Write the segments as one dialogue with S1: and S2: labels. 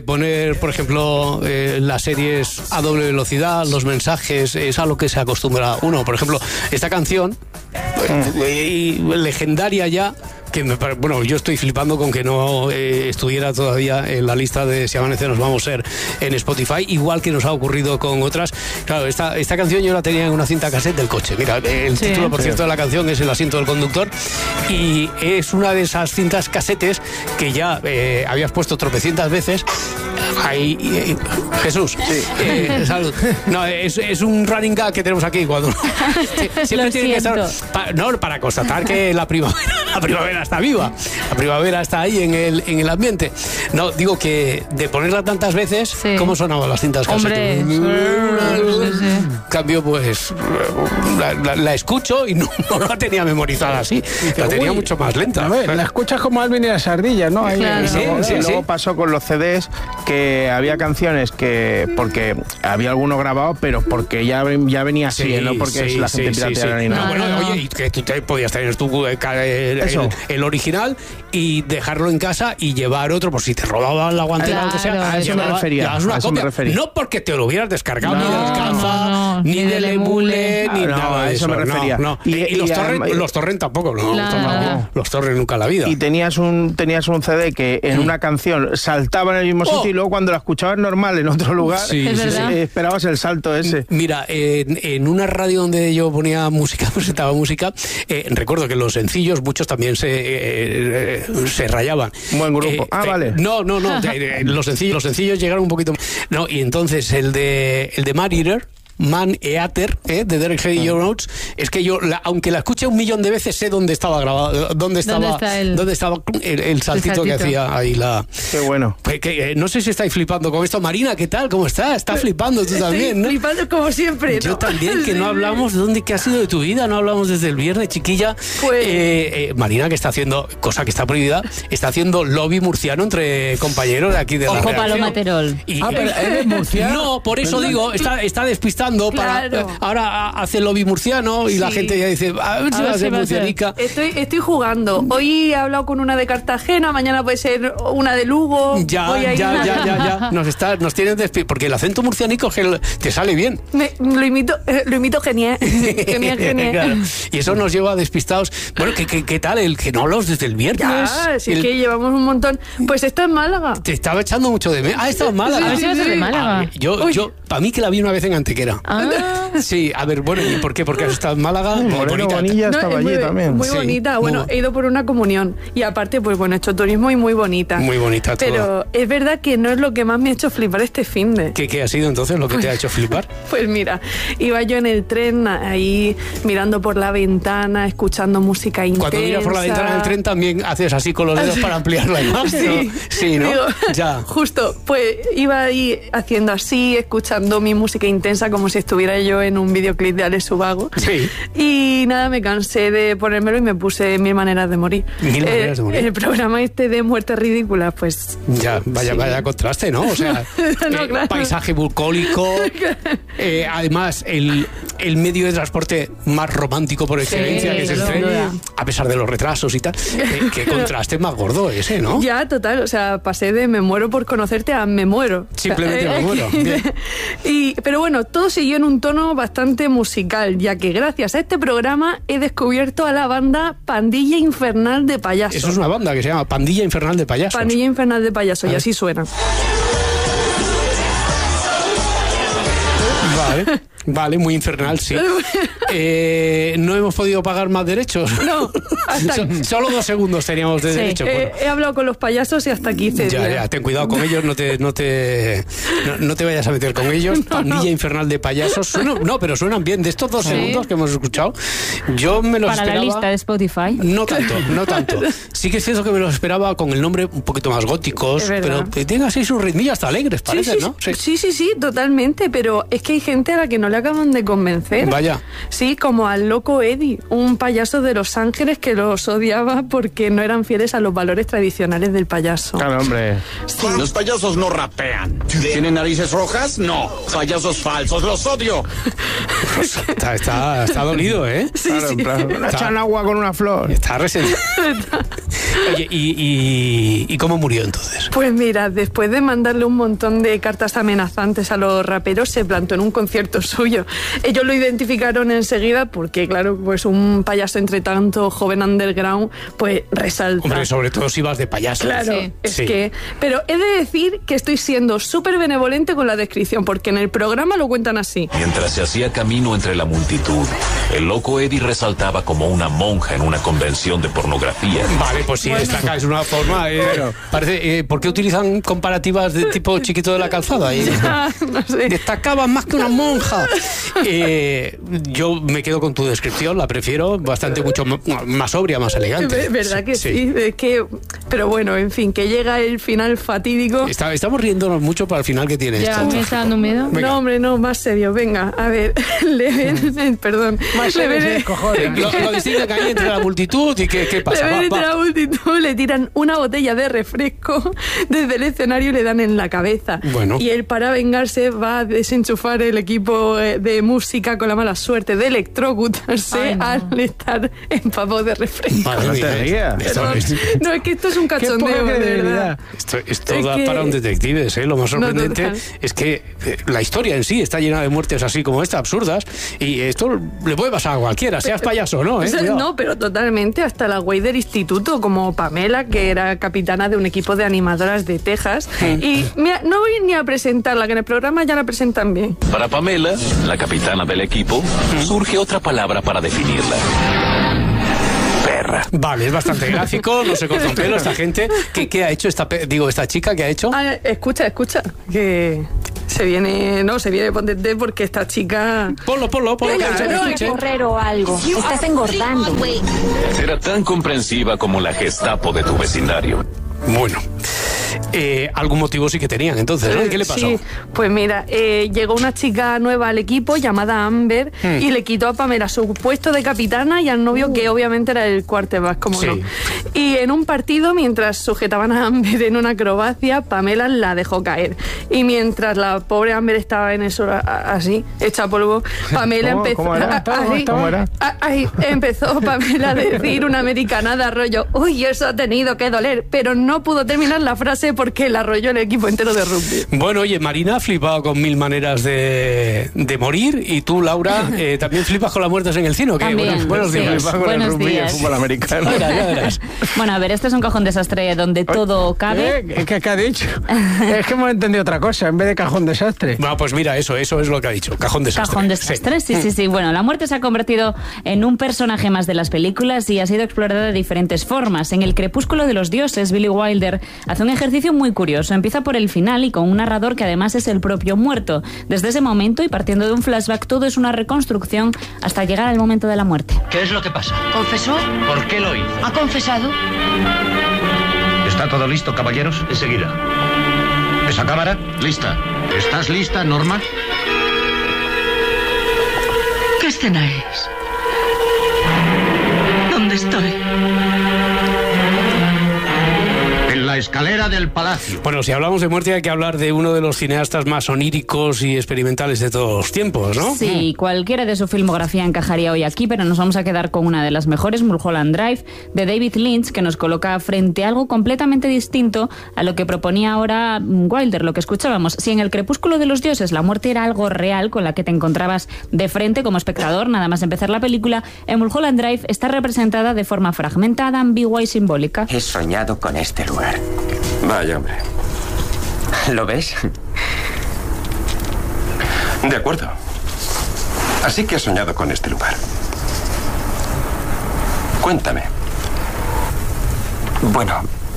S1: Poner, por ejemplo, las series a doble velocidad, los mensajes, es a lo que se acostumbra uno. Por ejemplo, esta canción, legendaria ya, que bueno, yo estoy flipando con que no estuviera todavía en la lista de Si Amanece Nos Vamos a Ser en Spotify, igual que nos ha ocurrido con otras. Claro, esta canción yo la tenía en una cinta cassette del coche. Mira, el título, por cierto, de la canción es El asiento del conductor, y es una de esas cintas cassettes que ya habías puesto tropecientas veces. Ahí, Jesús, salud. No, es un running gag que tenemos aquí cuando siempre tiene que estar para constatar que la primavera está viva, la primavera está ahí en el ambiente. No, digo que de ponerla tantas veces, ¿cómo sonaban las cintas casetes? Cambio, pues la escucho y no la tenía memorizada así, la tenía mucho más lenta.
S2: A ver, la escuchas como Alvin y las ardillas, ¿no? Ahí,
S3: claro.
S2: Luego pasó con los CDs que había canciones que porque había alguno grabado, pero porque ya venía así, no porque la gente pirateara ni nada.
S1: Bueno, oye, y que tú podías tener tú el original y dejarlo en casa y llevar otro por si te robaban la guantera, lo que sea.
S2: A eso me refería.
S1: No porque te lo hubieras descargado ni del Caza, ni del Emule, ni nada de eso.
S2: Me refería.
S1: No. Y los torrent tampoco, los torrent nunca en la vida.
S2: Y tenías un CD que en una canción saltaba en el mismo sitio y luego cuando la escuchabas normal en otro lugar, esperabas el salto ese.
S1: Mira, en una radio donde yo ponía música, presentaba música, recuerdo que los sencillos, muchos también se rayaban.
S2: Buen grupo. Vale.
S1: No, los sencillos llegaron un poquito. No, y entonces el de Man Eater, de Derek Hay Your Notes, es que yo, aunque la escuché 1.000.000 de veces, sé dónde estaba grabado, dónde estaba el saltito que hacía ahí la...
S2: Qué bueno.
S1: No sé si estáis flipando con esto. Marina, ¿qué tal? ¿Cómo estás? Estás flipando tú también, ¿no?
S3: Flipando como siempre, ¿no?
S1: Yo también, que no hablamos de qué ha sido de tu vida, no hablamos desde el viernes, chiquilla.
S3: Pues...
S1: Marina, que está haciendo, cosa que está prohibida, está haciendo lobby murciano entre compañeros de aquí de la redacción.
S3: Paloma Terol.
S2: Pero ¿eres murciano?
S1: No, por eso digo, está despistando. Ahora hace lobby murciano y la gente ya dice, a ver si va a ser murcianica.
S3: Estoy jugando. Hoy he hablado con una de Cartagena, mañana puede ser una de Lugo.
S1: Ya. Nos tienen porque el acento murcianico te sale bien.
S3: Lo imito genial. Genial.
S1: Claro. Y eso nos lleva despistados. Bueno, ¿qué tal el que no hablas desde el viernes?
S3: Sí, que llevamos un montón. Pues está en Málaga.
S1: Te estaba echando mucho de menos. Está en Málaga.
S3: A ver si vas a ser de Málaga.
S1: Yo, para mí que la vi una vez en Antequera. Sí, a ver, bueno, ¿y por qué? Porque has estado en Málaga.
S2: Moreno Bonilla estaba allí también.
S3: Muy bonita. Bueno, he ido por una comunión. Y aparte, pues bueno, he hecho turismo y muy bonita.
S1: Muy bonita todo.
S3: Pero es verdad que no es lo que más me ha hecho flipar este finde.
S1: ¿Qué ha sido entonces lo que te ha hecho flipar?
S3: Pues mira, iba yo en el tren ahí mirando por la ventana, escuchando música intensa.
S1: Cuando miras por la ventana del tren también haces así con los dedos para ampliar la imagen. Sí, ¿no?
S3: Digo,
S1: ya.
S3: Justo, pues iba ahí haciendo así, escuchando mi música intensa como si estuviera yo en un videoclip de Alex Ubago.
S1: Sí.
S3: Y nada, me cansé de ponérmelo y me puse 1000 maneras de morir.
S1: 1000 maneras de morir.
S3: El programa de muertes ridículas, pues...
S1: Ya, vaya contraste, ¿no? O sea,
S3: no, claro.
S1: Paisaje bucólico, además el medio de transporte más romántico por excelencia, que es el tren, a pesar de los retrasos y tal. Qué contraste más gordo ese, ¿no?
S3: Ya, total, o sea, pasé de me muero por conocerte a me muero.
S1: Simplemente me muero.
S3: Pero bueno, todo siguió en un tono bastante musical, ya que gracias a este programa he descubierto a la banda Pandilla Infernal de Payasos.
S1: Eso es una banda que se llama Pandilla Infernal de Payasos.
S3: Pandilla Infernal de Payasos, y así suena.
S1: Vale, muy infernal, sí. No hemos podido pagar más derechos.
S3: No, hasta
S1: solo 2 segundos teníamos de derecho. Bueno.
S3: He hablado con los payasos y hasta aquí
S1: Ya, ten cuidado con ellos, no te vayas a meter con ellos. Pandilla Infernal de Payasos. Pero suenan bien. De estos 2 segundos que hemos escuchado, yo me los esperaba.
S4: Para la lista de Spotify.
S1: No tanto. Sí que es cierto que me los esperaba con el nombre un poquito más góticos, pero que tengan así sus ritmillas hasta alegres, parece, ¿no?
S3: Sí, totalmente, pero es que hay gente a la que no le acaban de convencer.
S1: Vaya.
S3: Sí, como al loco Eddie, un payaso de Los Ángeles que los odiaba porque no eran fieles a los valores tradicionales del payaso.
S2: Claro, hombre.
S5: Sí. Los payasos no rapean. ¿Tienen narices rojas? No. Payasos falsos, los odio.
S1: Está dolido, ¿eh?
S3: Sí.
S2: Claro. Echan agua con una flor.
S1: Está resentido. Oye, ¿y cómo murió entonces?
S3: Pues mira, después de mandarle un montón de cartas amenazantes a los raperos, se plantó en un concierto suyo. Ellos lo identificaron enseguida porque, claro, pues un payaso entre tanto joven underground, pues resalta.
S1: Hombre, sobre todo si vas de payaso.
S3: Claro,
S4: sí.
S3: es que... Pero he de decir que estoy siendo súper benevolente con la descripción, porque en el programa lo cuentan así.
S6: Mientras se hacía camino entre la multitud, el loco Eddie resaltaba como una monja en una convención de pornografía.
S1: Vale, pues sí, destaca, es una forma... parece, ¿por qué utilizan comparativas de tipo Chiquito de la Calzada?
S3: No sé.
S1: Destacaba más que una monja. Yo me quedo con tu descripción, la prefiero, bastante mucho más sobria, más elegante.
S3: ¿Verdad que sí? Es que, pero bueno, en fin, que llega el final fatídico.
S1: Estamos riéndonos mucho para el final que tiene
S4: Ya,
S1: esto.
S4: me está dando miedo.
S1: Venga.
S3: No, hombre, no, más serio. Venga, a ver, le ven, perdón.
S2: Más
S3: le
S2: serio,
S3: ven,
S2: sí, cojones.
S1: Lo distingue que hay entre la multitud y ¿qué pasa?
S3: le ven entre la multitud, le tiran una botella de refresco desde el escenario y le dan en la cabeza.
S1: Bueno.
S3: Y él, para vengarse, va a desenchufar el equipo de música con la mala suerte de electrocutarse
S4: Ay, no.
S3: al estar empapado de refresco.
S1: Madre
S2: No
S1: mía,
S2: te rías.
S3: Perdón. No, es que esto es un cachondeo, de verdad.
S1: Esto
S3: Es
S1: da
S3: que-
S1: para un detective, ¿eh? Lo más sorprendente
S3: total.
S1: es que la historia en sí está llena de muertes así como esta, absurdas, y esto le puede pasar a cualquiera, seas payaso o no,
S3: O sea,
S1: Cuidado.
S3: no, pero totalmente, hasta la güey del instituto, como Pamela, que era capitana de un equipo de animadoras de Texas. Y mira, no voy ni a presentarla, que en el programa ya la presentan bien.
S6: Para Pamela, la capitana del equipo, surge otra palabra para definirla. Perra.
S1: Vale, es bastante gráfico, no se corta un pelo esta gente. ¿Qué ha hecho esta chica? ¿Qué ha hecho?
S3: Ah, escucha, que se viene potente porque esta chica...
S1: Ponlo,
S3: Venga,
S1: que se
S3: no,
S1: escuche.
S7: Correr o algo. Estás engordando.
S6: Era tan comprensiva como la Gestapo de tu vecindario.
S1: Bueno, algún motivo sí que tenían entonces, ¿no? ¿Y qué le pasó?
S3: Sí, pues mira, llegó una chica nueva al equipo llamada Amber y le quitó a Pamela su puesto de capitana y al novio, que obviamente era el quarterback, como
S1: Sí.
S3: no. Y en un partido, mientras sujetaban a Amber en una acrobacia, Pamela la dejó caer. Y mientras la pobre Amber estaba en eso así, hecha polvo, Pamela
S2: ¿Cómo?
S3: empezó...
S2: ¿Cómo era? ¿Cómo era?
S3: Empezó Pamela a decir una americanada rollo, uy, eso ha tenido que doler, pero no pudo terminar la frase porque la arrolló el equipo entero de rugby.
S1: Bueno, oye, Marina ha flipado con 1000 maneras de morir, y tú, Laura, también flipas con las muertes en el cine, ¿o qué?
S4: También,
S1: Buenos
S4: sí.
S1: días.
S2: Flipa con
S4: Buenos
S2: el rugby y el
S4: días.
S2: fútbol americano.
S1: Mira, ya verás.
S4: Bueno, a ver, este es un cajón desastre donde todo cabe.
S2: ¿Qué ha dicho? Es que hemos entendido otra cosa, en vez de cajón desastre.
S1: Bueno, pues mira, eso es lo que ha dicho. Cajón desastre.
S4: Cajón desastre, sí. Bueno, la muerte se ha convertido en un personaje más de las películas y ha sido explorada de diferentes formas. En El crepúsculo de los dioses, Billy Wilder hace un ejercicio muy curioso. Empieza por el final y con un narrador que además es el propio muerto. Desde ese momento y partiendo de un flashback, todo es una reconstrucción hasta llegar al momento de la muerte.
S8: ¿Qué es lo que pasa?
S7: ¿Confesó?
S8: ¿Por qué lo hizo?
S7: ¿Ha confesado?
S8: ¿Está todo listo, caballeros? Enseguida. ¿Esa cámara? Lista. ¿Estás lista, Norma?
S7: ¿Qué escena es? ¿Dónde estoy?
S8: En la escalera del palacio.
S1: Bueno, si hablamos de muerte hay que hablar de uno de los cineastas más oníricos y experimentales de todos los tiempos, ¿no?
S4: Sí, cualquiera de su filmografía encajaría hoy aquí, pero nos vamos a quedar con una de las mejores, Mulholland Drive, de David Lynch, que nos coloca frente a algo completamente distinto a lo que proponía ahora Wilder, lo que escuchábamos. Si en El crepúsculo de los dioses la muerte era algo real con la que te encontrabas de frente como espectador, nada más empezar la película, en Mulholland Drive está representada de forma fragmentada, ambigua y simbólica.
S9: He soñado con este lugar.
S10: Vaya, hombre.
S9: ¿Lo ves?
S10: De acuerdo. Así que has soñado con este lugar. Cuéntame.
S9: Bueno,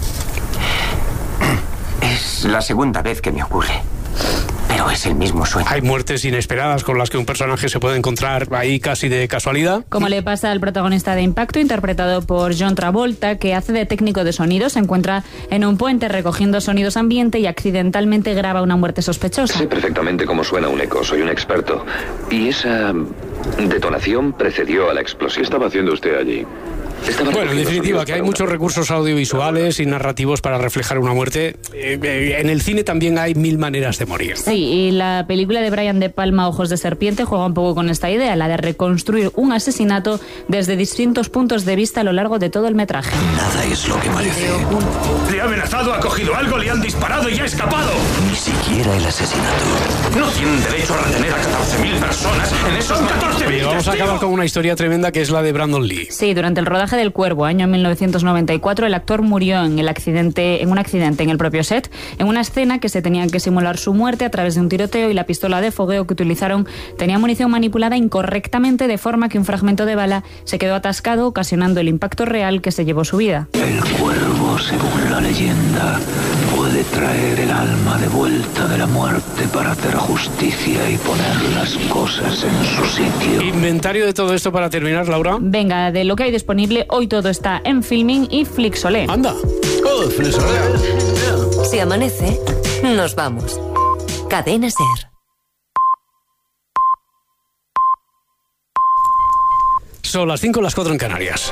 S9: es la segunda vez que me ocurre. Pero es el mismo sueño.
S1: Hay muertes inesperadas con las que un personaje se puede encontrar ahí casi de casualidad.
S4: Como le pasa al protagonista de Impacto, interpretado por John Travolta, que hace de técnico de sonido, se encuentra en un puente recogiendo sonidos ambiente y accidentalmente graba una muerte sospechosa.
S11: Sé perfectamente cómo suena un eco, soy un experto. Y esa detonación precedió a la explosión. ¿Qué estaba haciendo usted allí?
S1: Bueno, en definitiva, que hay muchos recursos audiovisuales y narrativos para reflejar una muerte. En el cine también hay 1000 maneras de morir.
S4: Sí, y la película de Brian De Palma, Ojos de Serpiente, juega un poco con esta idea, la de reconstruir un asesinato desde distintos puntos de vista a lo largo de todo el metraje.
S12: Nada es lo que parece.
S13: Le ha amenazado, ha cogido algo, le han disparado y ha escapado.
S12: Ni siquiera el asesinato.
S13: No tienen derecho a retener a 14.000 personas en esos 14.000.
S1: Vamos a acabar con una historia tremenda que es la de Brandon Lee.
S4: Sí, durante el rodaje del Cuervo, año 1994, el actor murió en un accidente en el propio set, en una escena que se tenía que simular su muerte a través de un tiroteo, y la pistola de fogueo que utilizaron tenía munición manipulada incorrectamente, de forma que un fragmento de bala se quedó atascado, ocasionando el impacto real que se llevó su vida.
S12: El Cuervo, según la leyenda, puede traer el alma de vuelta de la muerte para hacer justicia y poner las cosas en su sitio.
S1: Inventario de todo esto para terminar, Laura.
S4: Venga, de lo que hay disponible, hoy todo está en Filmin y Flixolé.
S1: ¡Anda!
S14: ¡Oh, Flixolé! Si amanece, nos vamos. Cadena SER.
S1: Son las 5, las 4 en Canarias.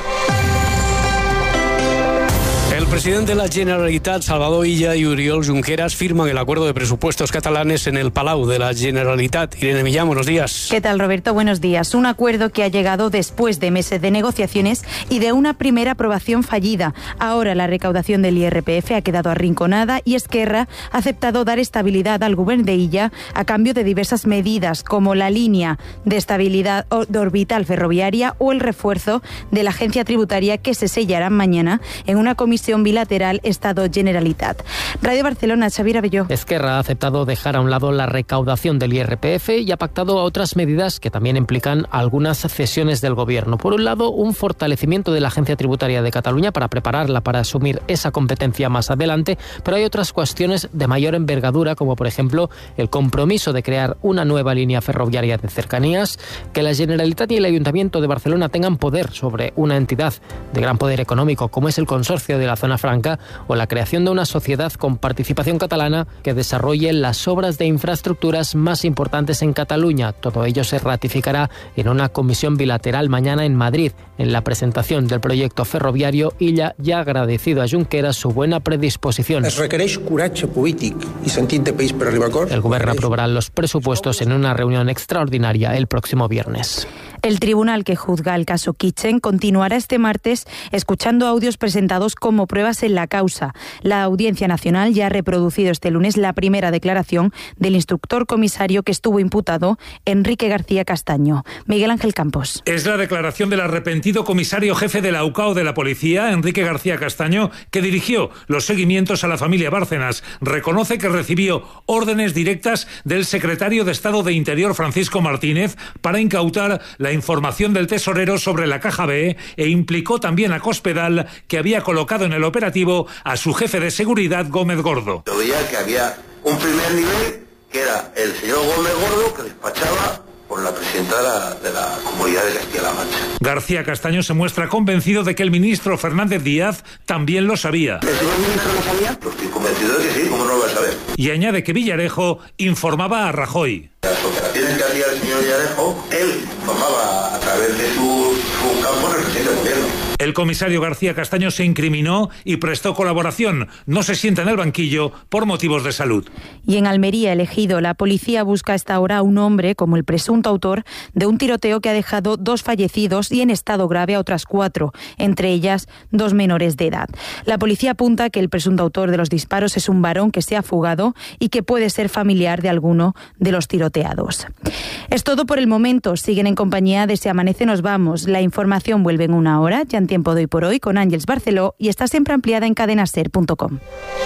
S1: El presidente de la Generalitat, Salvador Illa, y Oriol Junqueras firman el acuerdo de presupuestos catalanes en el Palau de la Generalitat. Irene Millán, buenos días.
S15: ¿Qué tal, Roberto? Buenos días. Un acuerdo que ha llegado después de meses de negociaciones y de una primera aprobación fallida. Ahora la recaudación del IRPF ha quedado arrinconada y Esquerra ha aceptado dar estabilidad al gobierno de Illa a cambio de diversas medidas, como la línea de estabilidad de orbital ferroviaria o el refuerzo de la agencia tributaria, que se sellarán mañana en una comisión bilateral Estado-Generalitat. Radio Barcelona, Xavier Abelló.
S16: Esquerra ha aceptado dejar a un lado la recaudación del IRPF y ha pactado otras medidas que también implican algunas cesiones del gobierno. Por un lado, un fortalecimiento de la Agencia Tributaria de Cataluña para prepararla para asumir esa competencia más adelante, pero hay otras cuestiones de mayor envergadura, como por ejemplo el compromiso de crear una nueva línea ferroviaria de cercanías, que la Generalitat y el Ayuntamiento de Barcelona tengan poder sobre una entidad de gran poder económico como es el Consorcio de la Zona Franca, o la creación de una sociedad con participación catalana que desarrolle las obras de infraestructuras más importantes en Cataluña. Todo ello se ratificará en una comisión bilateral mañana en Madrid. En la presentación del proyecto ferroviario, Illa ya ha agradecido a Junqueras su buena predisposición.
S17: Es requereix coratge polític i sentit de país per arribar a acords.
S16: El gobierno aprobará los presupuestos en una reunión extraordinaria el próximo viernes.
S15: El tribunal que juzga el caso Kitchen continuará este martes escuchando audios presentados como pruebas en la causa. La Audiencia Nacional ya ha reproducido este lunes la primera declaración del instructor comisario que estuvo imputado, Enrique García Castaño. Miguel Ángel Campos.
S18: Es la declaración del arrepentido comisario jefe de la UCAO de la policía, Enrique García Castaño, que dirigió los seguimientos a la familia Bárcenas. Reconoce que recibió órdenes directas del secretario de Estado de Interior, Francisco Martínez, para incautar la información del tesorero sobre la Caja B, e implicó también a Cospedal, que había colocado en el operativo a su jefe de seguridad, Gómez Gordo.
S19: Yo veía que había un primer nivel, que era el señor Gómez Gordo, que despachaba por la presidenta de la Comunidad de Castilla-La Mancha.
S18: García Castaño se muestra convencido de que el ministro Fernández Díaz también lo sabía.
S19: ¿El señor ministro lo sabía? Pues estoy convencido de que sí, ¿cómo no lo va a saber?
S18: Y añade que Villarejo informaba a Rajoy.
S19: Las operaciones que hacía el señor Villarejo, él informaba a través de su campo en el presidente del gobierno.
S18: El comisario García Castaño se incriminó y prestó colaboración. No se sienta en el banquillo por motivos de salud.
S15: Y en Almería, Elegido, la policía busca a esta hora a un hombre como el presunto autor de un tiroteo que ha dejado 2 fallecidos y en estado grave a otras 4, entre ellas 2 menores de edad. La policía apunta que el presunto autor de los disparos es un varón que se ha fugado y que puede ser familiar de alguno de los tiroteados. Es todo por el momento. Siguen en compañía de Si Amanece Nos Vamos. La información vuelve en una hora, ya en tiempo de hoy por hoy, con Ángeles Barceló, y está siempre ampliada en cadenaser.com.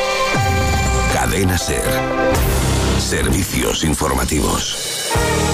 S20: Cadena Ser. Servicios informativos.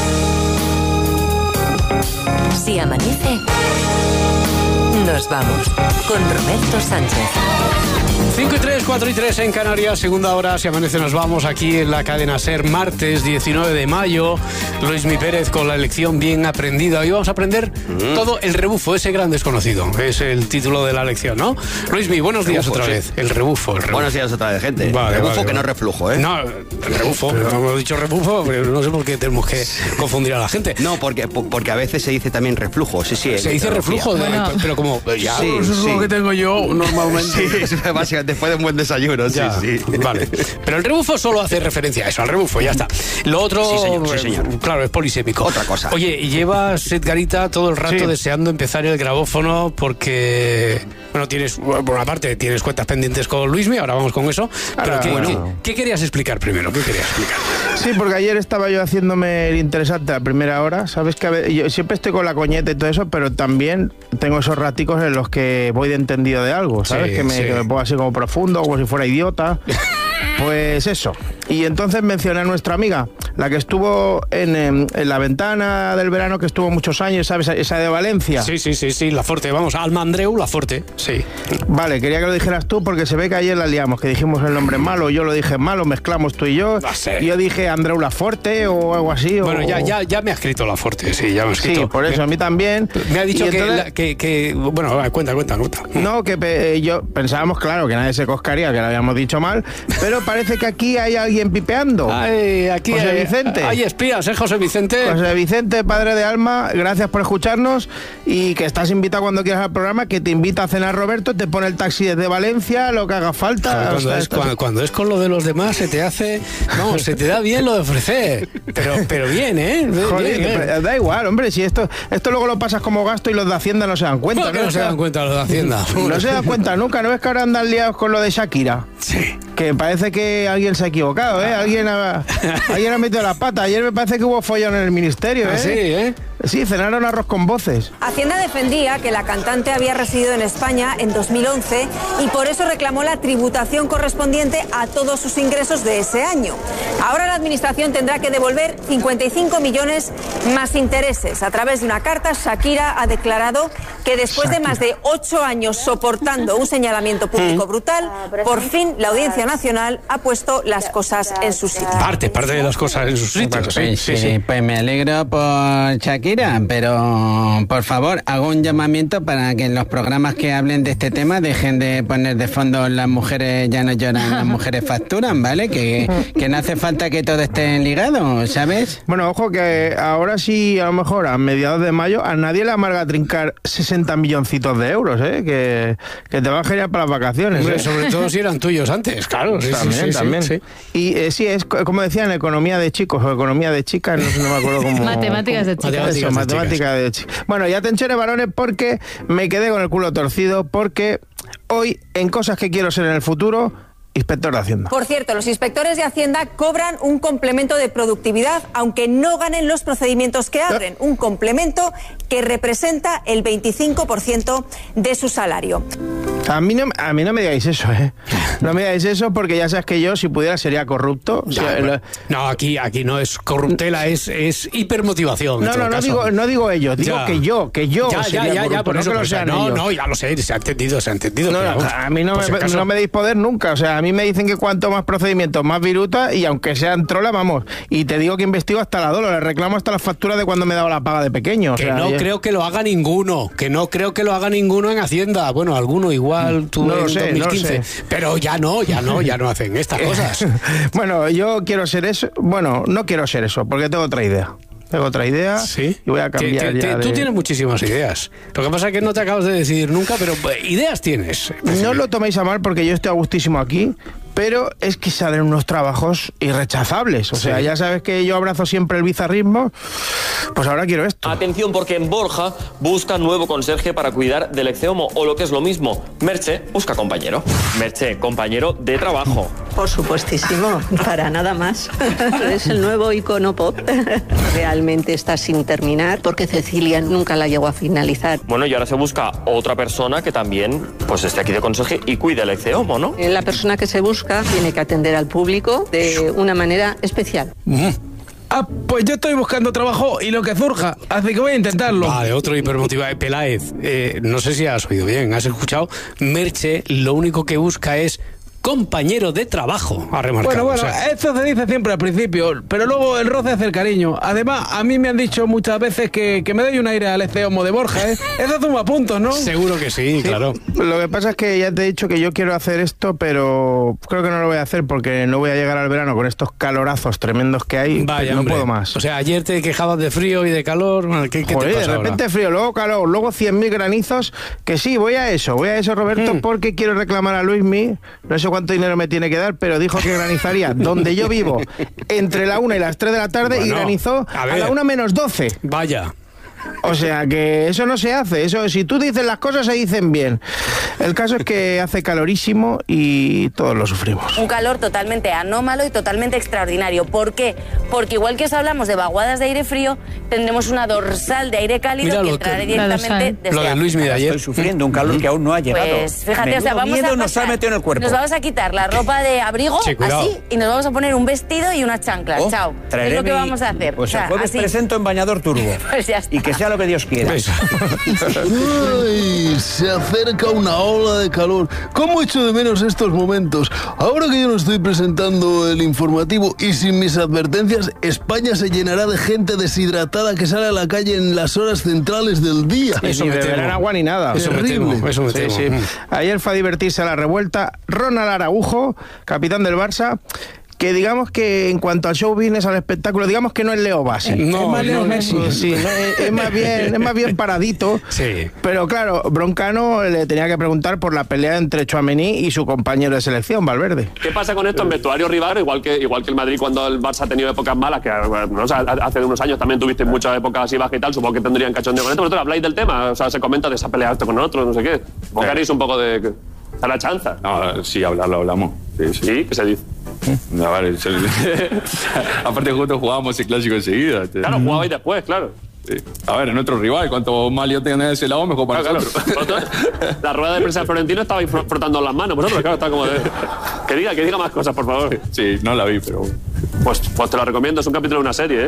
S14: Si amanece, nos vamos con Roberto Sánchez.
S1: 5 y 3, 4 y 3 en Canarias, segunda hora, Si Amanece Nos Vamos, aquí en la cadena SER, martes 19 de mayo. Luismi Pérez con la lección bien aprendida. Hoy vamos a aprender todo el rebufo, ese gran desconocido. Es el título de la lección, ¿no? Luismi, buenos días otra vez. El rebufo.
S21: Buenos días otra vez, gente.
S1: Vale,
S21: rebufo
S1: vale,
S21: que no es reflujo, ¿eh?
S1: No, el rebufo. Hemos dicho rebufo, pero no sé por qué tenemos que confundir a la gente.
S21: No, porque a veces se dice también reflujo. Sí,
S1: se dice reflujo,
S21: bueno,
S1: pero como como, ya,
S2: sí,
S1: eso es lo que tengo yo normalmente.
S2: Sí, básicamente después de un buen desayuno,
S1: ya,
S2: sí.
S1: Vale. Pero el rebufo solo hace referencia a eso, al rebufo, ya está. Lo otro,
S2: sí, señor.
S1: Claro, es polisémico.
S2: Otra cosa.
S1: Oye, y llevas, Edgarita, todo el rato deseando empezar el grabófono porque, bueno, tienes, por una parte, tienes cuentas pendientes con Luismi, ahora vamos con eso. Pero ¿qué querías explicar primero? ¿Qué querías explicar?
S2: Sí, porque ayer estaba yo haciéndome el interesante a primera hora. Sabes que yo siempre estoy con la coñeta y todo eso, pero también tengo esos raticos en los que voy de entendido de algo, ¿sabes?
S1: Sí,
S2: que me pongo así como profundo, como si fuera idiota. Pues eso. Y entonces mencioné a nuestra amiga, la que estuvo en la ventana del verano, que estuvo muchos años, ¿sabes? Esa de Valencia.
S1: Sí, La Forte, vamos, Alma Andreu, La Forte, sí.
S2: Vale, quería que lo dijeras tú porque se ve que ayer la liamos, que dijimos el nombre malo, yo lo dije malo, mezclamos tú y yo. Y yo dije Andreu La Forte o algo así.
S1: Bueno, ya me ha escrito La Forte, sí, ya me ha escrito.
S2: Sí, por eso, a mí también.
S1: Me ha dicho
S2: entonces,
S1: que bueno, cuenta.
S2: No, que yo pensábamos, claro, que nadie se coscaría, que lo habíamos dicho mal, pero parece que aquí hay alguien pipeando.
S1: Ay, aquí
S2: José Vicente.
S1: Hay espías, José Vicente.
S2: José Vicente, padre de Alma, gracias por escucharnos y que estás invitado cuando quieras al programa, que te invita a cenar Roberto, te pone el taxi desde Valencia, lo que haga falta.
S1: Cuando es con lo de los demás se te hace, vamos, se te da bien lo de ofrecer, pero bien, ¿eh?
S2: Joder, bien. Da igual, hombre, si esto luego lo pasas como gasto y los de Hacienda no se dan cuenta.
S1: ¿Por qué no se dan cuenta los de Hacienda?
S2: No se dan cuenta nunca, ¿no ves que ahora andan liados con lo de Shakira?
S1: Sí.
S2: Que parece que alguien se ha equivocado, ¿eh? Alguien ha metido la pata. Ayer me parece que hubo follón en el ministerio, ¿eh?
S1: Sí, ¿eh?
S2: Sí, cenaron arroz con voces.
S21: Hacienda defendía que la cantante había residido en España en 2011 y por eso reclamó la tributación correspondiente a todos sus ingresos de ese año. Ahora la administración tendrá que devolver 55 millones más intereses. A través de una carta, Shakira ha declarado que después de más de 8 años soportando un señalamiento público brutal, por fin la Audiencia Nacional ha puesto las cosas en su sitio.
S1: Parte de las cosas en su sitio.
S22: Sí. Pues me alegro por Shakira, pero por favor hago un llamamiento para que en los programas que hablen de este tema dejen de poner de fondo las mujeres ya no lloran, las mujeres facturan, ¿vale? Que no hace falta que todo esté ligado, ¿sabes?
S2: Bueno, ojo que ahora sí, a lo mejor a mediados de mayo a nadie le amarga trincar 60 milloncitos de euros, ¿eh? Que te van genial para las vacaciones.
S1: Hombre, sobre todo si eran tuyos antes, claro.
S2: También. Sí. Y sí, es como decían, economía de chicos o economía de chicas, no me acuerdo cómo.
S4: Matemáticas de chicas.
S2: Matemáticas de chicas. Bueno, ya te encheré, varones, porque me quedé con el culo torcido, porque hoy, en cosas que quiero ser en el futuro, inspector de Hacienda.
S21: Por cierto, los inspectores de Hacienda cobran un complemento de productividad, aunque no ganen los procedimientos que abren. Un complemento que representa el 25% de su salario.
S2: A mí no me digáis eso, ¿eh? No me digáis eso porque ya sabes que yo, si pudiera, sería corrupto.
S1: No, aquí no es corruptela, es hipermotivación.
S2: No digo ellos, digo que yo sería corrupto,
S1: por eso
S2: no que lo sean ellos.
S1: No, ya lo sé, se ha entendido.
S2: A mí no me deis poder nunca, o sea, a mí me dicen que cuanto más procedimientos, más viruta, y aunque sean trola, vamos, y te digo que investigo hasta la dolo, le reclamo hasta las facturas de cuando me daba la paga de pequeño.
S1: Creo que lo haga ninguno, en Hacienda. Bueno, alguno igual tú
S2: no
S1: en
S2: lo sé,
S1: 2015,
S2: no sé.
S1: Pero ya no hacen estas cosas.
S2: Bueno, yo quiero ser eso, bueno, no quiero ser eso, porque tengo otra idea.
S1: ¿Sí?
S2: Y voy a cambiar
S1: Tú tienes muchísimas ideas. Lo que pasa es que no te acabas de decidir nunca, pero ideas tienes.
S2: No os lo toméis a mal porque yo estoy a gustísimo aquí, pero es que salen unos trabajos irrechazables. O sea, ya sabes que yo abrazo siempre el bizarrismo, pues ahora quiero esto.
S23: Atención, porque en Borja busca nuevo conserje para cuidar del ecceomo, o lo que es lo mismo, Merche busca compañero. Merche, compañero de trabajo.
S24: Por supuestísimo, para nada más. Es el nuevo icono pop. Realmente está sin terminar porque Cecilia nunca la llegó a finalizar.
S23: Bueno, y ahora se busca otra persona que también pues esté aquí de conserje y cuide el ecceomo, ¿no?
S24: La persona que se busca tiene que atender al público de una manera especial.
S25: Pues yo estoy buscando trabajo y lo que surja, así que voy a intentarlo.
S1: Vale, otro hipermotivado. Peláez, no sé si has oído bien, has escuchado. Merche lo único que busca es compañero de trabajo, ha remarcado.
S25: Bueno, esto se dice siempre al principio, pero luego el roce hace el cariño. Además, a mí me han dicho muchas veces que me doy un aire al Este Homo de Borja, ¿eh? Eso suma puntos, ¿no?
S1: Seguro que sí, claro.
S2: Lo que pasa es que ya te he dicho que yo quiero hacer esto, pero creo que no lo voy a hacer porque no voy a llegar al verano con estos calorazos tremendos que hay.
S1: Vaya,
S2: no puedo más.
S1: O sea, ayer te quejabas de frío y de calor. ¿Qué te pasa
S2: de repente
S1: ahora?
S2: Frío, luego calor, luego 100.000 granizos. Que sí, voy a eso, Roberto, porque quiero reclamar a Luismi. No sé cuánto dinero me tiene que dar, pero dijo que granizaría donde yo vivo entre la 1 y las 3 de la tarde, y granizó a la 1 menos 12.
S1: Vaya.
S2: O sea que eso no se hace. Eso, si tú dices las cosas, se dicen bien. El caso es que hace calorísimo y todos lo sufrimos.
S3: Un calor totalmente anómalo y totalmente extraordinario. ¿Por qué? Porque igual que os hablamos de vaguadas de aire frío, tendremos una dorsal de aire cálido que entrará directamente desde
S1: lo de Luis de ayer.
S5: Estoy sufriendo un calor que aún no ha llegado.
S3: Pues fíjate, o sea, vamos
S5: miedo
S3: a
S5: nos ha metido en el cuerpo.
S3: Nos vamos a quitar la ropa de abrigo,
S5: Sí,
S3: así, y nos vamos a poner un vestido y unas chanclas. Chao. Es lo que vamos a hacer.
S5: Pues el jueves presento en bañador turbo.
S3: Pues ya está.
S5: Y que sea lo que Dios quiera.
S6: Ay, se acerca una ola de calor. ¿Cómo echo de menos estos momentos? Ahora que yo no estoy presentando el informativo y sin mis advertencias, España se llenará de gente deshidratada que sale a la calle en las horas centrales del día.
S2: Eso ni beberán agua ni nada.
S6: Eso me temo.
S1: Eso me temo.
S2: Sí. Ayer fue a divertirse a la revuelta Ronald Araujo, capitán del Barça, que digamos que en cuanto al show business, al espectáculo, digamos que no es Leo Bassi.
S1: No,
S2: es más Leo Messi. Sí, es más bien paradito.
S1: Sí.
S2: Pero claro, Broncano le tenía que preguntar por la pelea entre Tchouaméni y su compañero de selección, Valverde.
S7: ¿Qué pasa con esto en vestuario rival? Igual que el Madrid cuando el Barça ha tenido épocas malas, que no, o sea, hace unos años también tuviste muchas épocas así bajas y tal, supongo que tendrían cachondeo con esto. ¿Vosotros habláis del tema? O sea, se comenta de esa pelea esto con nosotros, no sé qué. Supongo que haréis un poco de... ¿A la chanza?
S8: No, sí, hablamos.
S7: Sí, ¿qué se dice?
S8: No, vale. Aparte, juntos jugábamos el clásico enseguida.
S7: Claro, jugabais después, claro.
S8: Sí. A ver, en nuestro rival, cuanto más lío tengan de ese lado, mejor para nosotros.
S7: La rueda de prensa de Florentino estabais frotando las manos. Vosotros, claro, está como de... Que diga más cosas, por favor.
S8: Sí, no la vi, pero...
S7: Pues te la recomiendo, es un capítulo de una serie, ¿eh?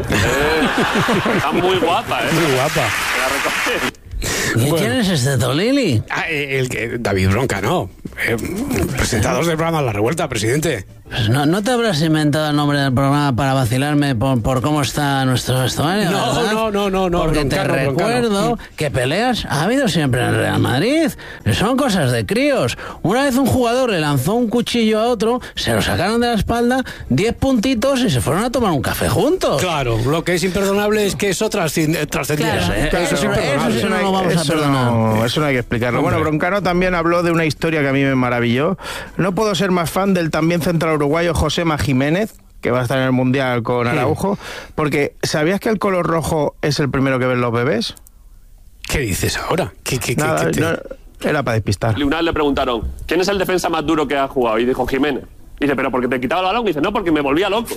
S7: Está muy guapa, ¿eh?
S1: Muy guapa.
S7: Te la recomiendo.
S26: ¿Quién es este Tolili?
S1: David Broncano, presentador del programa La Revuelta, presidente.
S26: Pues no te habrás inventado el nombre del programa para vacilarme por cómo está nuestro vestuario, ¿verdad?
S1: No.
S26: Porque te recuerdo que peleas ha habido siempre en el Real Madrid. Son cosas de críos. Una vez un jugador le lanzó un cuchillo a otro, se lo sacaron de la espalda, 10 puntitos y se fueron a tomar un café juntos.
S1: Claro, lo que es imperdonable es que eso trascendiera.
S2: Claro,
S1: eso es imperdonable.
S26: Eso no lo vamos a perdonar.
S2: Eso no hay que explicarlo. Bueno, Broncano también habló de una historia que a mí me maravilló. No puedo ser más fan del también central uruguayo Josema Jiménez, que va a estar en el Mundial con Araujo, porque ¿sabías que el color rojo es el primero que ven los bebés?
S1: ¿Qué dices ahora?
S2: Nada, no, era para despistar.
S7: Una vez le preguntaron, ¿quién es el defensa más duro que ha jugado? Y dijo Jiménez. Y dice, ¿pero porque te quitaba el balón? Y dice, no, porque me volvía loco.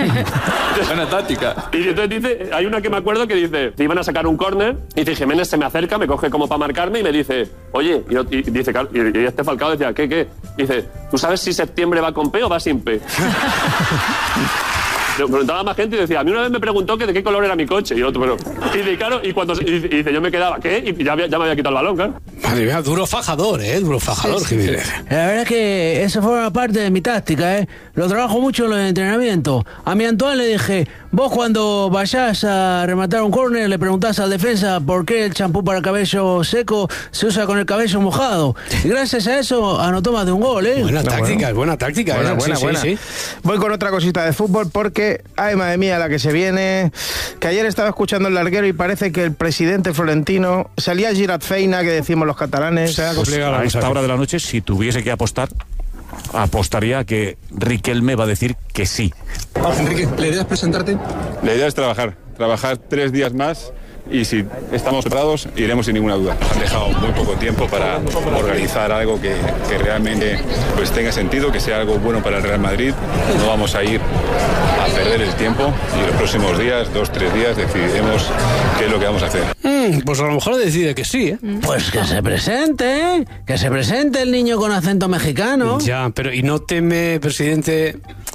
S8: Buena táctica.
S7: Y entonces dice, hay una que me acuerdo que dice, te iban a sacar un córner, y dice, Jiménez se me acerca, me coge como para marcarme y me dice, oye, y dice, y este Falcao decía, ¿qué? Dice, ¿tú sabes si septiembre va con P o va sin P? Le preguntaba a más gente y decía, a mí una vez me preguntó que de qué color era mi coche. Y otro, pero... Y dice, claro, y dice, yo me quedaba, ¿qué? Y ya me había quitado el balón, claro.
S1: Madre mía, duro fajador, Jiménez.
S26: La verdad es que esa forma parte de mi táctica, Lo trabajo mucho en los entrenamientos. A mi Antoine le dije, vos cuando vayas a rematar un córner le preguntás al defensa por qué el champú para cabello seco se usa con el cabello mojado. Y gracias a eso anotó más de un gol,
S1: Buena táctica. Buena. Sí.
S2: Voy con otra cosita de fútbol porque, ay madre mía, la que se viene, que ayer estaba escuchando el larguero y parece que el presidente Florentino salía a girat feina, que decimos los catalanes.
S27: Pues a esta hora de la noche, si tuviese que apostar, apostaría que Riquelme va a decir que sí.
S17: Enrique, ¿la idea es presentarte?
S8: La idea es trabajar 3 días más. Y si estamos preparados, iremos sin ninguna duda. Han dejado muy poco tiempo para organizar algo que realmente pues tenga sentido, que sea algo bueno para el Real Madrid. No vamos a ir a perder el tiempo y los próximos días, 2-3 días, decidiremos qué es lo que vamos a hacer.
S1: Pues a lo mejor decide que sí,
S26: Pues que se presente el niño con acento mexicano.
S1: Ya, pero ¿y no teme, presidente,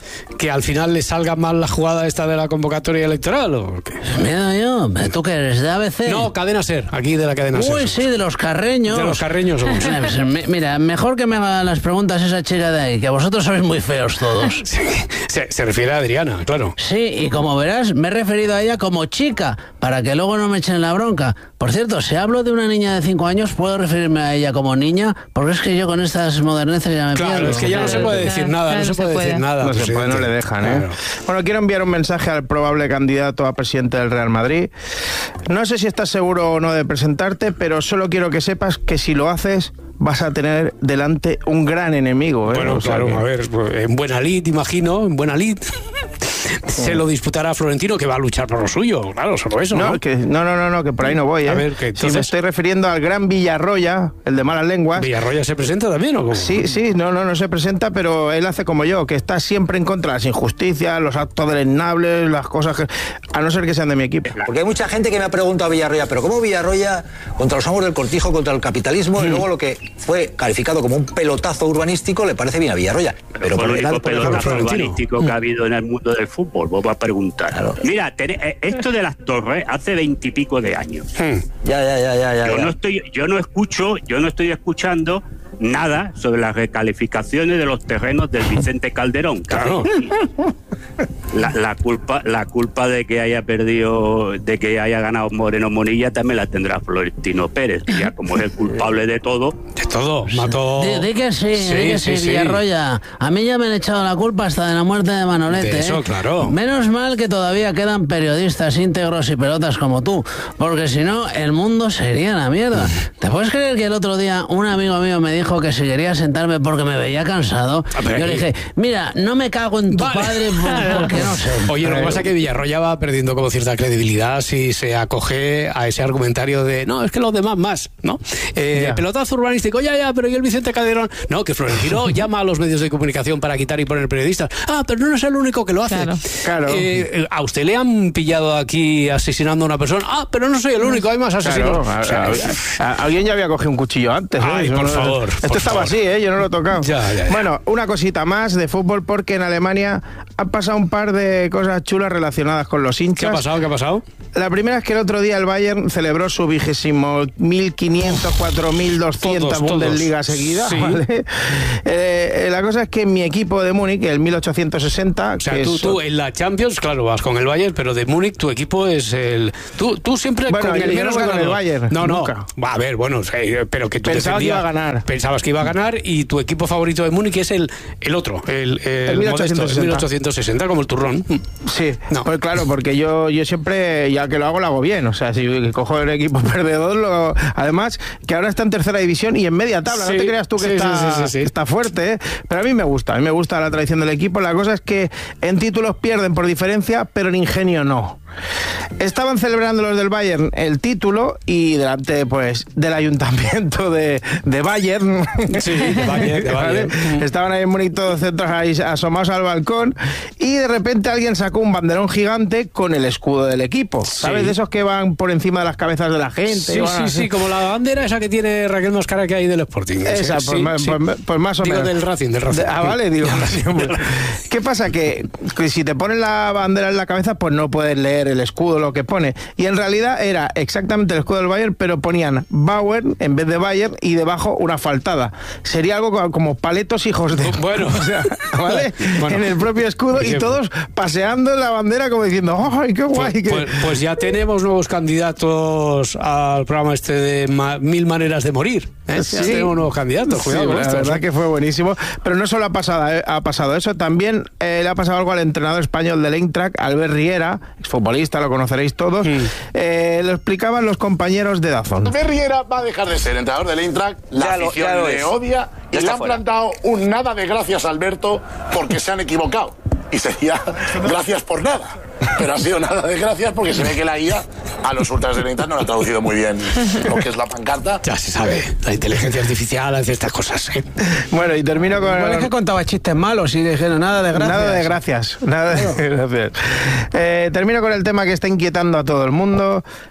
S1: que al final le salga mal la jugada esta de la convocatoria electoral? ¿O qué?
S26: Mira yo, ¿tú qué eres? ¿De ABC?
S1: No, Cadena Ser, aquí de la Cadena Ser.
S26: Uy, sí, de los Carreños.
S1: De los Carreños somos.
S26: Mira, mejor que me haga las preguntas esa chica de ahí, que vosotros sois muy feos todos.
S1: Sí, se refiere a Adriana, claro.
S26: Sí, y como verás, me he referido a ella como chica, para que luego no me echen la bronca. Por cierto, si hablo de una niña de 5 años, ¿puedo referirme a ella como niña? Porque es que yo con estas moderneces ya me pierdo.
S1: Claro, es que ya no se puede decir nada, no se puede decir nada.
S2: No se puede, no le dejan, ¿eh?
S1: Claro.
S2: Bueno, quiero enviar un mensaje al probable candidato a presidente del Real Madrid. No sé si estás seguro o no de presentarte, pero solo quiero que sepas que si lo haces, vas a tener delante un gran enemigo, ¿eh?
S1: Bueno,
S2: o sea,
S1: claro,
S2: que...
S1: a ver, en buena lid, imagino, en buena lid. Se lo disputará Florentino, que va a luchar por lo suyo, claro, solo eso, ¿no?
S2: No, que por ahí no voy, ¿eh?
S1: A ver, que entonces...
S2: Si me estoy refiriendo al gran Villarroya, el de malas lenguas.
S1: ¿Villarroya se presenta también o cómo?
S2: Sí, no se presenta, pero él hace como yo, que está siempre en contra de las injusticias, los actos deleznables, las cosas que... A no ser que sean de mi equipo.
S9: Porque hay mucha gente que me ha preguntado a Villarroya, pero ¿cómo Villarroya contra los amos del cortijo, contra el capitalismo, y luego lo que fue calificado como un pelotazo urbanístico le parece bien a Villarroya?
S10: Pero por el único pelotazo urbanístico que ha habido en el mundo del fútbol, vos vas a preguntar. Claro. Mira, esto de las torres hace 20 y pico de años.
S9: Ya.
S10: Yo no estoy escuchando nada sobre las recalificaciones de los terrenos del Vicente Calderón.
S1: Claro.
S10: La culpa de que haya perdido, de que haya ganado Moreno Monilla también la tendrá Florentino Pérez, ya como es el culpable de todo.
S1: De todo, mató...
S26: Di que sí, Villarroya. A mí ya me han echado la culpa hasta de la muerte de Manolete.
S1: De eso, claro.
S26: Menos mal que todavía quedan periodistas íntegros y pelotas como tú, porque si no, el mundo sería la mierda. ¿Te puedes creer que el otro día un amigo mío me dijo que si quería sentarme porque me veía cansado? Yo le dije, mira, no me cago en tu padre porque no sé.
S1: Oye, lo que pasa es que Villarroya va perdiendo como cierta credibilidad si se acoge a ese argumentario de no, es que los demás más, ¿no? Pelotazo urbanístico, ya, pero ¿y el Vicente Calderón? No, que Florentino llama a los medios de comunicación para quitar y poner periodistas. Ah, pero no es el único que lo hace.
S2: Claro.
S1: A usted le han pillado aquí asesinando a una persona. Ah, pero no soy el único, hay más asesinos.
S2: Claro, alguien ya había cogido un cuchillo antes.
S1: Ay, por favor.
S2: Esto estaba así, yo no lo he tocado.
S1: Ya.
S2: Bueno, una cosita más de fútbol, porque en Alemania han pasado un par de cosas chulas relacionadas con los hinchas.
S1: ¿Qué ha pasado?
S2: La primera es que el otro día el Bayern celebró su 1500, 4200 Bundesliga seguida,
S1: sí.
S2: ¿vale? La cosa es que mi equipo de Múnich, el 1860...
S1: O sea, tú en la Champions, claro, vas con el Bayern, pero de Múnich tu equipo es el... Tú siempre
S2: bueno,
S1: con el menos ganador.
S2: Con el Bayern,
S1: no.
S2: nunca.
S1: Va a ver, bueno, pero que tú
S2: pensabas que iba a ganar.
S1: Pensabas que iba a ganar y tu equipo favorito de Múnich es el otro, el 1860, como el turrón.
S2: Sí, pues claro, porque yo siempre, ya que lo hago bien. O sea, si cojo el equipo perdedor, además, que ahora está en tercera división y en media tabla. Sí, no te creas tú que está fuerte, ¿eh? Pero a mí me gusta la tradición del equipo. La cosa es que en títulos pierden por diferencia, pero en ingenio no. Estaban celebrando los del Bayern el título y delante, pues, del ayuntamiento de Bayern.
S1: Sí, de Bayern.
S2: ¿Vale? Estaban ahí en Múnich todos centros ahí asomados al balcón y de repente alguien sacó un banderón gigante con el escudo del equipo. ¿Sabes? De esos que van por encima de las cabezas de la gente.
S1: Sí, como la bandera esa que tiene Raquel Moscara que hay del Sporting.
S2: Esa, pues más o menos.
S1: Del Racing.
S2: Vale, digo. ¿Qué pasa? Que si te ponen la bandera en la cabeza, pues no puedes leer el escudo, lo que pone. Y en realidad era exactamente el escudo del Bayern, pero ponían Bauer en vez de Bayern y debajo una faltada. Sería algo como paletos hijos de...
S1: Bueno.
S2: O sea, ¿vale? En el propio escudo y todos paseando en la bandera como diciendo ¡ay, qué guay!
S1: Pues ya tenemos nuevos candidatos al programa este de 1000 maneras de morir.
S2: Sí.
S1: Ya tenemos nuevos candidatos. Cuidado con esto.
S2: La verdad que fue buenísimo. Pero no solo ha pasado eso, también le ha pasado algo al entrenador español del Eintracht, Albert Riera, exfutbolista, lo conoceréis todos. Lo explicaban los compañeros de DAZN.
S11: Albert Riera va a dejar de ser entrenador del Eintracht, la afición le odia y le han plantado un nada de gracias a Alberto porque se han equivocado. Y sería gracias por nada. Pero ha sido nada de gracias porque se ve que la IA a los ultras del Eintracht no lo ha traducido muy bien lo que es la pancarta.
S1: Ya se sabe, la inteligencia artificial hace estas cosas.
S2: Bueno, y termino con...
S26: Igual es que contaba chistes malos y dijeron nada de gracias.
S2: Nada de gracias. Termino con el tema que está inquietando a todo el mundo.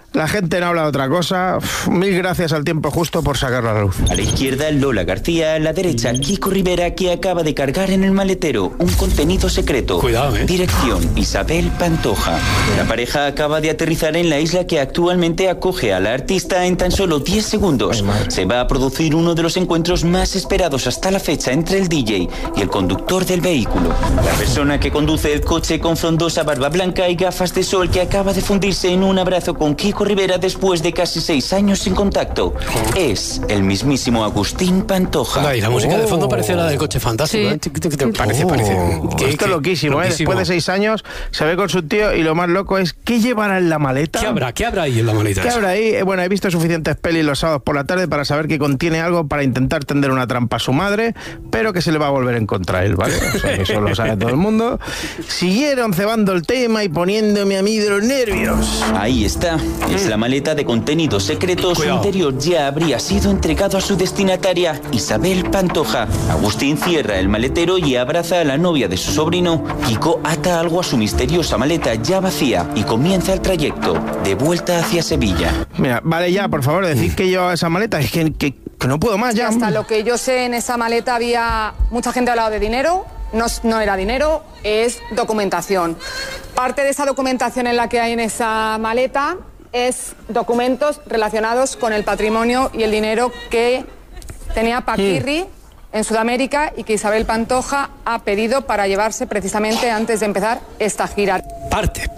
S2: La gente no habla de otra cosa. Mil gracias al Tiempo Justo por sacarlo a la luz.
S12: A la izquierda, Lola García. A la derecha, Kiko Rivera, que acaba de cargar en el maletero un contenido secreto.
S1: Cuidado,
S12: Dirección, Isabel Pantoja. La pareja acaba de aterrizar en la isla que actualmente acoge a la artista en tan solo 10 segundos. Se va a producir uno de los encuentros más esperados hasta la fecha entre el DJ y el conductor del vehículo. La persona que conduce el coche con frondosa barba blanca y gafas de sol, que acaba de fundirse en un abrazo con Kiko Rivera después de casi 6 años sin contacto, es el mismísimo Agustín Pantoja.
S1: Y la música de fondo parece la del Coche Fantástico. Parece.
S2: Esto es loquísimo, Después de 6 años se ve con su tío y lo más loco es ¿qué llevará en la maleta?
S1: ¿Qué habrá ahí en la maleta?
S2: ¿Qué habrá ahí? Bueno, he visto suficientes pelis los sábados por la tarde para saber que contiene algo para intentar tender una trampa a su madre, pero que se le va a volver en contra a él, ¿vale? O sea, eso lo sabe todo el mundo. Siguieron cebando el tema y poniéndome a mí de los nervios.
S12: Ahí está. Es la maleta de contenido secreto. Su interior ya habría sido entregado a su destinataria, Isabel Pantoja. Agustín cierra el maletero y abraza a la novia de su sobrino. Kiko ata algo a su misteriosa maleta ya vacía y comienza el trayecto de vuelta hacia Sevilla.
S2: Mira, vale ya, por favor, decid que llevaba esa maleta. Es que no puedo más ya.
S13: Hasta lo que yo sé, en esa maleta había mucha gente hablado de dinero. No era dinero, es documentación. Parte de esa documentación en la que hay en esa maleta es documentos relacionados con el patrimonio y el dinero que tenía Paquirri en Sudamérica y que Isabel Pantoja ha pedido para llevarse precisamente antes de empezar esta gira.
S26: Parte,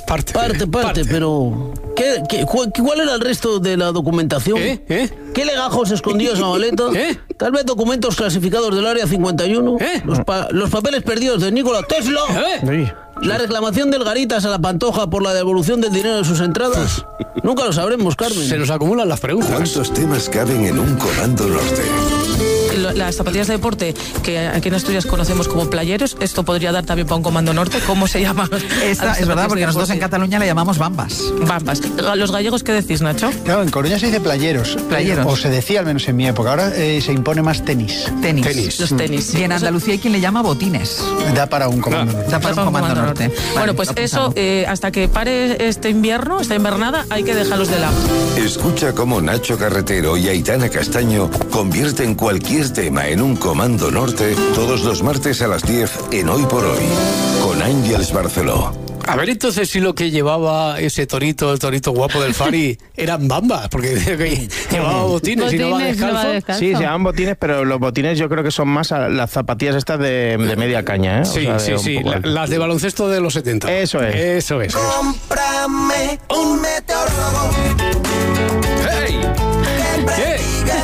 S26: pero ¿cuál era el resto de la documentación? ¿Qué legajos escondió esa maleta? Tal vez documentos clasificados del Área 51, los papeles perdidos de Nikola Tesla, la reclamación del Garitas a la Pantoja por la devolución del dinero de sus entradas. Nunca lo sabremos, Carmen.
S1: Se nos acumulan las preguntas.
S15: ¿Cuántos temas caben en un Comando Norte?
S16: Las zapatillas de deporte que aquí en Asturias conocemos como playeros, esto podría dar también para un Comando Norte. ¿Cómo se llama?
S18: Es verdad, porque nosotros en Cataluña le llamamos bambas.
S16: Bambas. ¿Los gallegos qué decís, Nacho?
S19: Claro, en Coruña se dice playeros. O se decía, al menos en mi época. Ahora se impone más tenis.
S16: Los tenis.
S18: Y en Andalucía hay quien le llama botines.
S19: Da para un Comando Norte.
S18: Da para un Comando Norte.
S16: Vale, bueno, pues eso, hasta que pare este invierno, esta invernada, hay que dejarlos de lado.
S15: Escucha cómo Nacho Carretero y Aitana Castaño convierten cualquier tema en un Comando Norte todos los martes a las 10 en Hoy por Hoy, con Ángeles Barceló.
S1: A ver, entonces, si lo que llevaba ese torito, el torito guapo del Fari, eran bambas, porque llevaba botines y no va descalzo.
S2: Sí, se llaman botines, pero los botines yo creo que son más las zapatillas estas de media caña, ¿eh?
S1: Sí, o sea, sí. Las de baloncesto de los 70.
S2: Eso es.
S20: Cómprame un meteorólogo.
S1: ¡Hey! ¿Qué?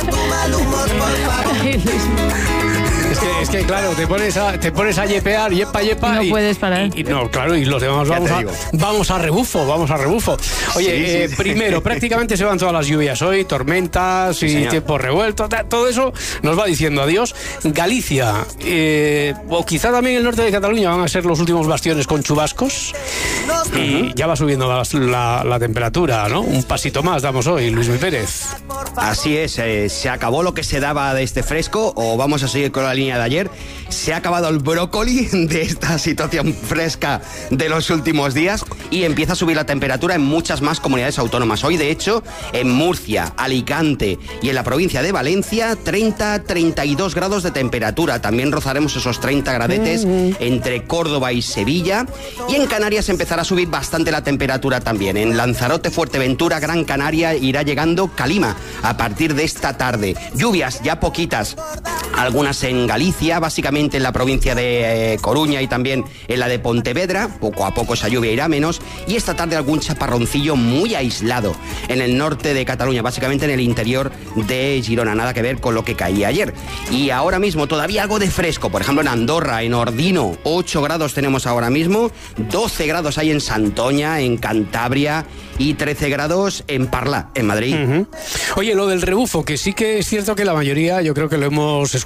S1: Es que claro, te pones a yepear, yepa,
S16: no puedes parar.
S1: Y los demás vamos a rebufo. Oye, sí. Primero, prácticamente se van todas las lluvias hoy, tormentas y tiempo revuelto, todo eso nos va diciendo adiós. Galicia, o quizá también el norte de Cataluña van a ser los últimos bastiones con chubascos y ya va subiendo la temperatura, ¿no? Un pasito más damos hoy, Luis Mi Pérez.
S28: Así es, se acabó lo que se daba de este fresco, o vamos a seguir con la línea de ayer. Se ha acabado el brócoli de esta situación fresca de los últimos días y empieza a subir la temperatura en muchas más comunidades autónomas. Hoy, de hecho, en Murcia, Alicante y en la provincia de Valencia, 30-32 grados de temperatura. También rozaremos esos 30 gradetes entre Córdoba y Sevilla. Y en Canarias empezará a subir bastante la temperatura también. En Lanzarote, Fuerteventura, Gran Canaria irá llegando Calima a partir de esta tarde. Lluvias ya poquitas, algunas en Galicia, básicamente en la provincia de Coruña y también en la de Pontevedra. Poco a poco esa lluvia irá menos. Y esta tarde algún chaparroncillo muy aislado en el norte de Cataluña, básicamente en el interior de Girona. Nada que ver con lo que caía ayer. Y ahora mismo todavía algo de fresco. Por ejemplo, en Andorra, en Ordino, 8 grados tenemos ahora mismo. 12 grados hay en Santoña, en Cantabria, y 13 grados en Parla, en Madrid.
S1: Oye, lo del rebufo, que sí que es cierto que la mayoría, yo creo que lo hemos escuchado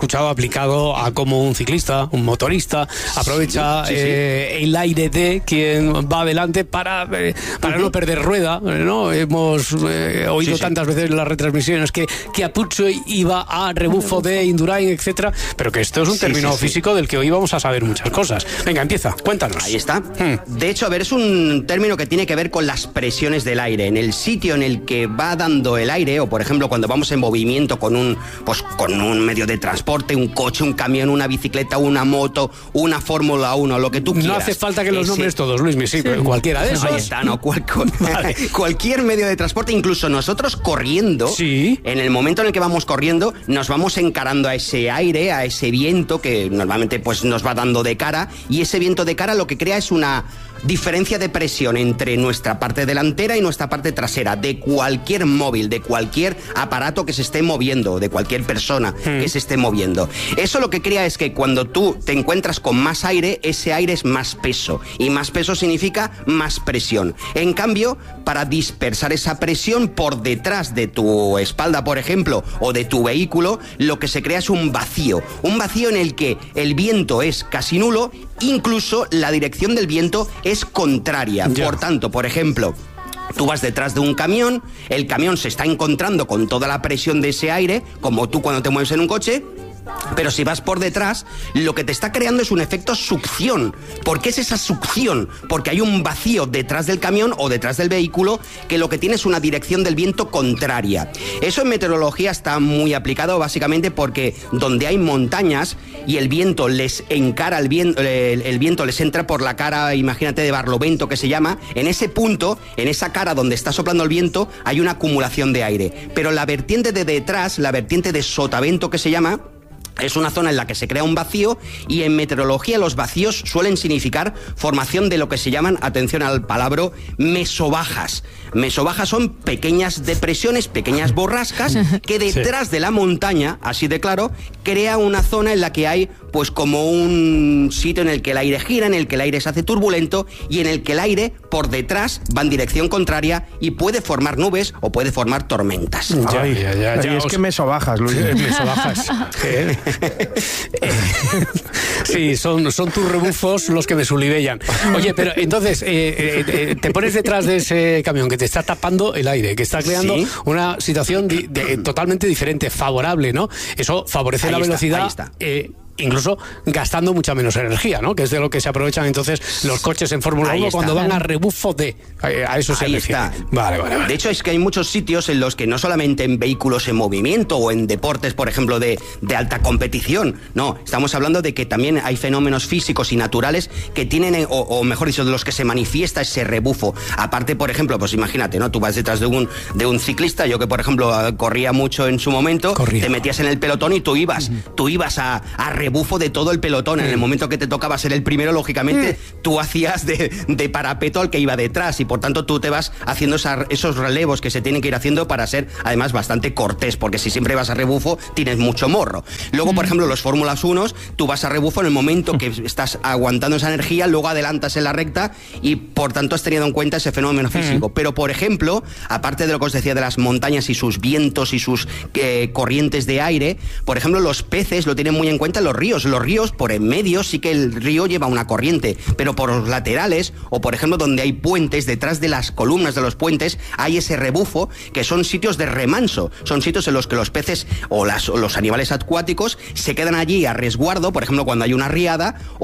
S1: escuchado aplicado a cómo un ciclista, un motorista, aprovecha el aire de quien va adelante para no perder rueda, ¿no? Hemos oído tantas veces en las retransmisiones que Capuzzo iba a rebufo de Indurain, etcétera, pero que esto es un término físico del que hoy vamos a saber muchas cosas. Venga, empieza, cuéntanos.
S28: Ahí está. De hecho, a ver, es un término que tiene que ver con las presiones del aire. En el sitio en el que va dando el aire, o por ejemplo, cuando vamos en movimiento con un medio de transporte, un coche, un camión, una bicicleta, una moto, una Fórmula 1, lo que tú quieras.
S1: No hace falta que los nombres todos, Luismi, pero cualquiera de esos.
S28: Ahí está, ¿no? Cualquier medio de transporte, incluso nosotros corriendo, en el momento en el que vamos corriendo, nos vamos encarando a ese aire, a ese viento que normalmente pues nos va dando de cara, y ese viento de cara lo que crea es una diferencia de presión entre nuestra parte delantera y nuestra parte trasera de cualquier móvil, de cualquier aparato que se esté moviendo, de cualquier persona que se esté moviendo. Eso lo que crea es que cuando tú te encuentras con más aire, ese aire es más peso, y más peso significa más presión. En cambio, para dispersar esa presión por detrás de tu espalda, por ejemplo, o de tu vehículo, lo que se crea es un vacío en el que el viento es casi nulo, incluso la dirección del viento es contraria. Por tanto, por ejemplo, tú vas detrás de un camión, el camión se está encontrando con toda la presión de ese aire, como tú cuando te mueves en un coche, pero si vas por detrás, lo que te está creando es un efecto succión. ¿Por qué es esa succión? Porque hay un vacío detrás del camión o detrás del vehículo que lo que tiene es una dirección del viento contraria. Eso en meteorología está muy aplicado básicamente porque donde hay montañas y el viento les encara, el viento les entra por la cara, imagínate, de barlovento que se llama, en ese punto, en esa cara donde está soplando el viento, hay una acumulación de aire. Pero la vertiente de detrás, la vertiente de sotavento que se llama, es una zona en la que se crea un vacío, y en meteorología los vacíos suelen significar formación de lo que se llaman, atención al palabra, mesobajas. Mesobajas son pequeñas depresiones, pequeñas borrascas que detrás de la montaña, así de claro, crea una zona en la que hay pues como un sitio en el que el aire gira, en el que el aire se hace turbulento y en el que el aire por detrás va en dirección contraria y puede formar nubes o puede formar tormentas.
S2: Ya, es que mesobajas, Luis.
S1: Mesobajas. Sí, son tus rebufos los que me sulibellan. Oye, pero entonces te pones detrás de ese camión que te está tapando el aire, que está creando una situación totalmente diferente, favorable, ¿no? Eso favorece la velocidad. Incluso gastando mucha menos energía, ¿no? Que es de lo que se aprovechan entonces los coches en Fórmula 1 cuando van a rebufo de... A eso se refiere. Vale.
S28: De hecho, es que hay muchos sitios en los que no solamente en vehículos en movimiento o en deportes, por ejemplo, de alta competición, no, estamos hablando de que también hay fenómenos físicos y naturales que tienen, o mejor dicho, de los que se manifiesta ese rebufo. Aparte, por ejemplo, pues imagínate, ¿no? Tú vas detrás de un ciclista, yo que, por ejemplo, corría mucho en su momento, te metías en el pelotón y tú ibas a rebufo de todo el pelotón. En el momento que te tocaba ser el primero, lógicamente, tú hacías de parapeto al que iba detrás, y por tanto tú te vas haciendo esos relevos que se tienen que ir haciendo para ser, además, bastante cortés, porque si siempre vas a rebufo, tienes mucho morro. Luego, por ejemplo, los Fórmulas 1, tú vas a rebufo en el momento que estás aguantando esa energía, luego adelantas en la recta y, por tanto, has tenido en cuenta ese fenómeno físico. Pero, por ejemplo, aparte de lo que os decía de las montañas y sus vientos y sus corrientes de aire, por ejemplo, los peces lo tienen muy en cuenta los ríos. Los ríos, por en medio, sí que el río lleva una corriente, pero por los laterales, o por ejemplo donde hay puentes, detrás de las columnas de los puentes hay ese rebufo, que son sitios de remanso, son sitios en los que los peces o los animales acuáticos se quedan allí a resguardo, por ejemplo cuando hay una riada,